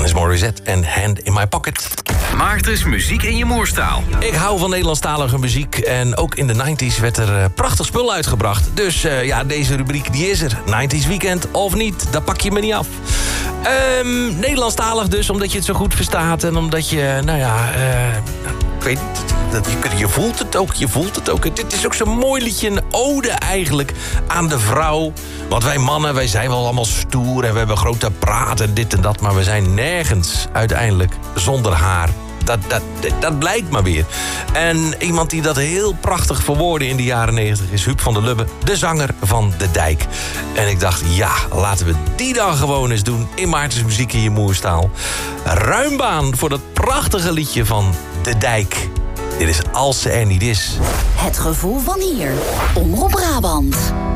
Alanis Morissette en Hand in My Pocket. Maarten's muziek in je moerstaal. Ik hou van Nederlandstalige muziek en ook in de 90s werd er prachtig spul uitgebracht. Dus deze rubriek die is er. 90s Weekend of niet, dat pak je me niet af. Nederlandstalig dus, omdat je het zo goed verstaat en omdat je, ik weet niet, je voelt het ook. Dit is ook zo'n mooi liedje, een ode eigenlijk aan de vrouw. Want wij mannen, wij zijn wel allemaal stoer en we hebben grote praat en dit en dat, maar we zijn nergens uiteindelijk zonder haar. Dat blijkt maar weer. En iemand die dat heel prachtig verwoordde in de jaren 90 is Huub van der Lubbe, de zanger van De Dijk. En ik dacht, ja, laten we die dan gewoon eens doen in Maarten's muziek in je moerstaal. Ruim baan voor dat prachtige liedje van De Dijk. Dit is Als ze er niet is. Het gevoel van hier. Omroep Brabant.